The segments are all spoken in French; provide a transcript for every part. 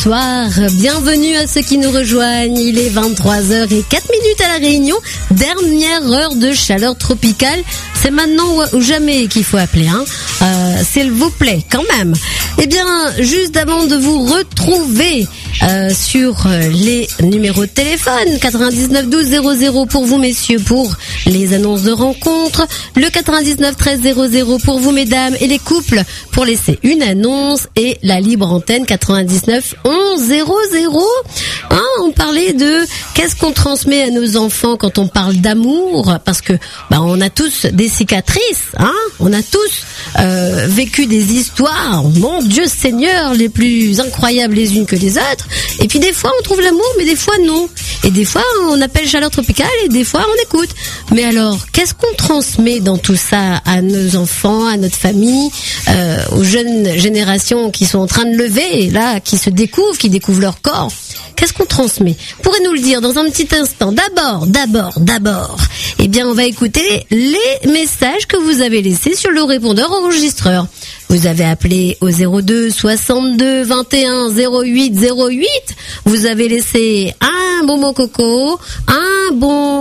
bonsoir, bienvenue à ceux qui nous rejoignent. Il est 23h04 à La Réunion, dernière heure de chaleur tropicale. C'est maintenant ou jamais qu'il faut appeler, hein. S'il vous plaît, quand même. Eh bien, juste avant de vous retrouver sur les numéros de téléphone, 99 12 00 pour vous messieurs pour les annonces de rencontres, le 99 13 00 pour vous mesdames et les couples pour laisser une annonce et la libre antenne 99 11 00. Hein, on parlait de qu'est-ce qu'on transmet à nos enfants quand on parle d'amour, parce que on a tous des cicatrices, hein, on a tous vécu des histoires, mon Dieu Seigneur, les plus incroyables les unes que les autres. Et puis des fois on trouve l'amour, mais des fois non. Et des fois on appelle chaleur tropicale et des fois on écoute. Mais alors, qu'est-ce qu'on transmet dans tout ça à nos enfants, à notre famille, aux jeunes générations qui sont en train de lever, là, qui se découvrent, qui découvrent leur corps? Qu'est-ce qu'on transmet? Pourrez nous le dire dans un petit instant. D'abord. Eh bien, on va écouter les messages que vous avez laissés sur le répondeur enregistreur. Vous avez appelé au 02 62 21 08 08. Vous avez laissé un bonbon coco, un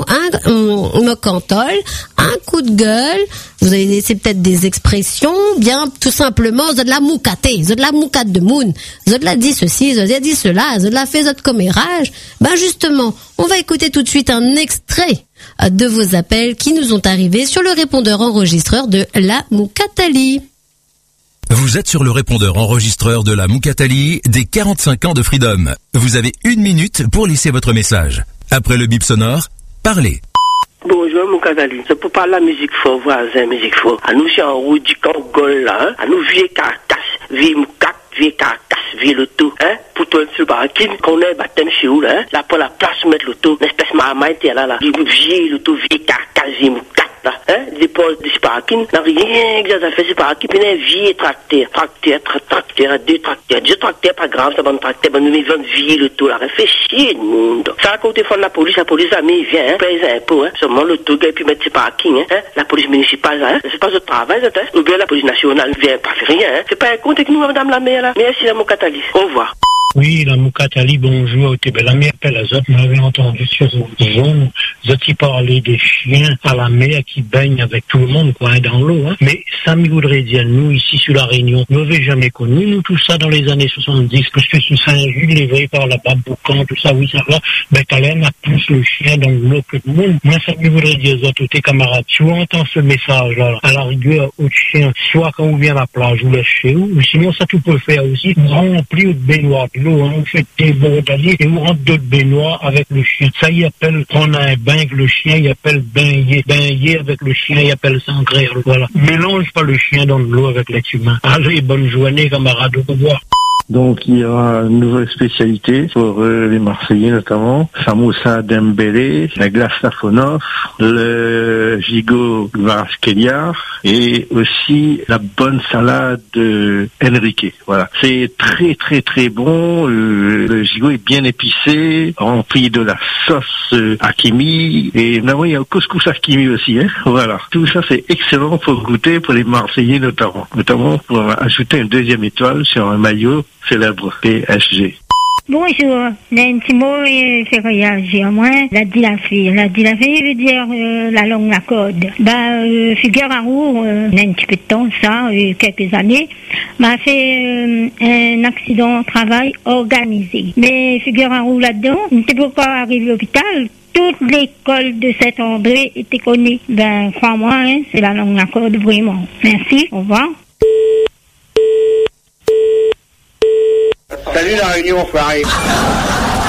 mocantol, un coup de gueule. Vous avez laissé peut-être des expressions, bien tout simplement, vous avez de la moucaté, vous avez de la moucate de moune, vous avez de la dit ceci, vous avez dit cela, vous avez de la fait votre commérage. Ben justement, on va écouter tout de suite un extrait de vos appels qui nous ont arrivés sur le répondeur enregistreur de la Moukatali. Vous êtes sur le répondeur enregistreur de la Moukatali des 45 ans de Freedom. Vous avez 1 minute pour laisser votre message. Après le bip sonore, parlez. Bonjour Moukatali, c'est pour parler de la musique fort, voisin, musique fort. À nous, c'est en route du Congol là, hein? À nous, vieux carcasse, vieux moukat, vieux carcasse, vieux l'auto, hein? Pour toi, sur le baraquine, qu'on est baptême chez vous, là, hein? Là, pour la place, mettre l'auto, une espèce de marmaille, là, vieux l'auto, vieux carcasse, vieux moukat. Là, hein, dépose des sparkins, n'a rien que ça fait sparkin, puis un vieux tracteur, deux tracteurs, pas grave, ça va un tracteur, nous vivons vieux le tout, là, fait chier le monde. Ça, à côté de la police a mis, vient, hein, paye un impôt, hein, seulement le tout, et puis mettre ses parkings, hein, la police municipale, hein, c'est pas notre travail, hein, ou bien la police nationale vient pas faire rien, hein, c'est pas un compte que nous, madame la maire, là, merci la Moukatali, au revoir. Oui, la Moukatali, bonjour. La mère appelle à Zot, m'avait entendu sur zone. Zot, il parlait des chiens à la mer qui baignent avec tout le monde, quoi, dans l'eau, hein. Mais ça me voudrait dire, nous, ici, sur la Réunion, nous n'avons jamais connu, nous, tout ça dans les années 70, parce que sur Saint-Jules, livré par là-bas, Boucan, tout ça, oui, ça va. Ben, Calais, a pousse le chien dans l'eau que le monde. Moi, ça me voudrait dire, Zot, tes camarades, tu entends ce message-là, à la rigueur, au chien, soit quand on vient à la plage, ou laisse chez vous, ou sinon, ça, tout peut faire aussi, remplir de baignoire l'eau, hein, on fait des bordaliers et on rentre d'autres baignoires avec le chien. Ça, il appelle prendre un bain avec le chien, il appelle baigner avec le chien, il appelle s'engraire. Voilà. Mélange pas le chien dans l'eau avec l'être humain. Allez, bonne journée, camarades, au revoir. Donc il y aura une nouvelle spécialité pour les Marseillais notamment, Samoussa Dembélé, la glace Safonov, le gigot Varaskelia et aussi la bonne salade Enrique. Voilà, c'est très très très bon. Le gigot est bien épicé, rempli de la sauce Hakimi et maintenant il y a le couscous Hakimi aussi. Hein, voilà, tout ça c'est excellent pour goûter pour les Marseillais notamment pour ajouter une deuxième étoile sur un maillot célèbre PSG. Bonjour, d'un petit mot, fait réagir moi. La dilafée veut dire la longue la corde. Figure à roue, un petit peu de temps, ça, quelques années, m'a fait un accident au travail organisé. Mais figure à roue là-dedans, ne sais pas arriver à l'hôpital. Toute l'école de Saint-André était connue. Crois-moi, hein, c'est la longue la corde vraiment. Merci, au revoir. Salut la Réunion, frère.